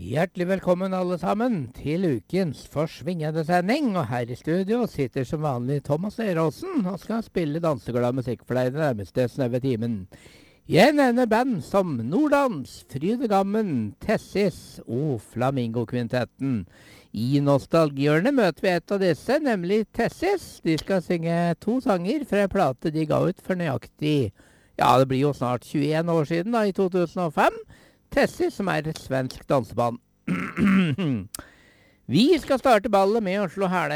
Hjertelig velkommen alle sammen til ukens forsvingende sending, og her i studio sitter som vanlig Thomas Eråsen og skal spille danseglad musikk for deg den nærmeste snaue timen. Jeg nevner band som Nordlands, Frydegammen, Tessis og Flamingo-kvintetten. I Nostalgihjørnet møter vi et av disse, nemlig Tessis. De skal synge 2 sanger fra en plate de ga ut for nøyaktig, ja det blir jo snart 21 år siden da, i 2005. Tessis, som er et svensk danseband. Vi skal starte ballet med å slå hæla